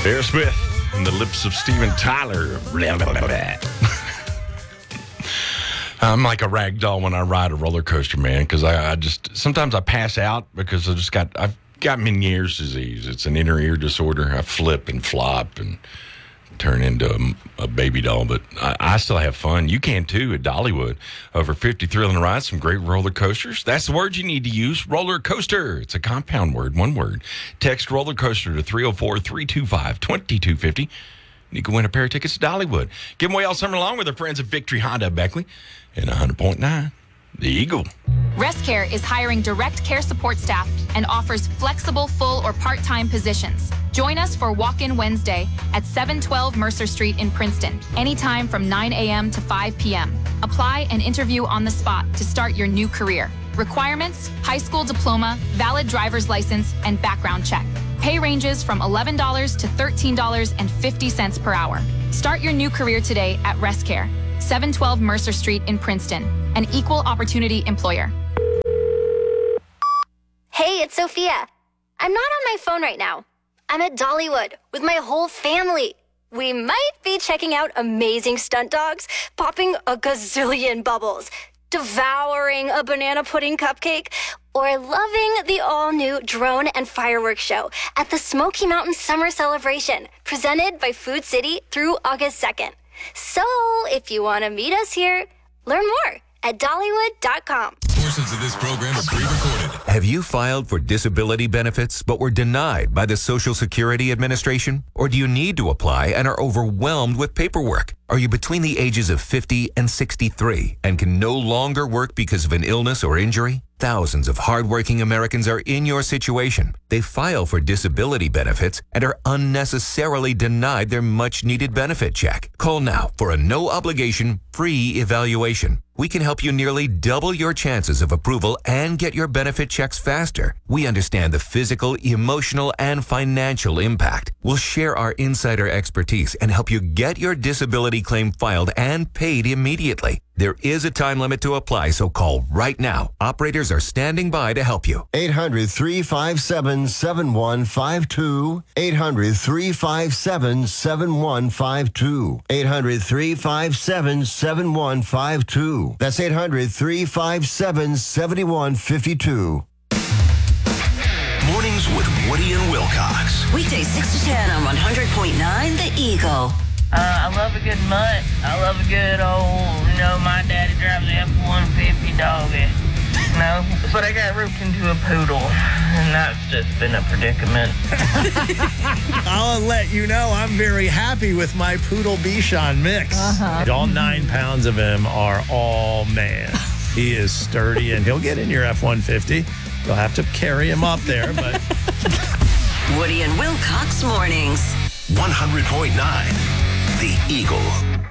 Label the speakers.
Speaker 1: Aerosmith and the lips of Steven Tyler. I'm like a rag doll when I ride a roller coaster, man, because I just sometimes I pass out because I've got Meniere's disease. It's an inner ear disorder. I flip and flop and turn into a baby doll, but I still have fun. You can too at Dollywood. Over 50 thrilling rides, some great roller coasters. That's the word you need to use, roller coaster. It's a compound word, one word. Text roller coaster to 304-325-2250. You can win a pair of tickets to Dollywood. Give them away all summer long with our friends at Victory Honda of Beckley and 100.9 The Eagle.
Speaker 2: ResCare is hiring direct care support staff and offers flexible full or part-time positions. Join us for Walk-In Wednesday at 712 Mercer Street in Princeton, anytime from 9 a.m. to 5 p.m. Apply and interview on the spot to start your new career. Requirements: high school diploma, valid driver's license, and background check. Pay ranges from $11 to $13.50 per hour. Start your new career today at ResCare, 712 Mercer Street in Princeton, an equal opportunity employer.
Speaker 3: Hey, it's Sophia. I'm not on my phone right now. I'm at Dollywood with my whole family. We might be checking out amazing stunt dogs, popping a gazillion bubbles, devouring a banana pudding cupcake, or loving the all-new drone and fireworks show at the Smoky Mountain Summer Celebration, presented by Food City through August 2nd. So, if you want to meet us here, learn more at Dollywood.com.
Speaker 4: Portions of this program are pre-recorded.
Speaker 5: Have you filed for disability benefits but were denied by the Social Security Administration? Or do you need to apply and are overwhelmed with paperwork? Are you between the ages of 50 and 63 and can no longer work because of an illness or injury? Thousands of hardworking Americans are in your situation. They file for disability benefits and are unnecessarily denied their much-needed benefit check. Call now for a no-obligation, free evaluation. We can help you nearly double your chances of approval and get your benefit checks faster. We understand the physical, emotional, and financial impact. We'll share our insider expertise and help you get your disability claim filed and paid immediately. There is a time limit to apply, so call right now. Operators are standing by to help you.
Speaker 6: 800-357-7152. 800-357-7152. 800-357-7152. That's 800-357-7152.
Speaker 7: Mornings with Woody and Wilcox.
Speaker 8: Weekdays 6 to 10 on 100.9 The Eagle.
Speaker 9: I love a good mutt. I love a good old, my daddy drives the F-150 doggy. But I got roped into a poodle, and that's just been a predicament.
Speaker 10: I'll let you know I'm very happy with my Poodle Bichon mix. All 9 pounds of him are all man. He is sturdy, and he'll get in your F-150. You'll have to carry him up there, but...
Speaker 8: Woody and Wilcox mornings.
Speaker 7: 100.9 The Eagle.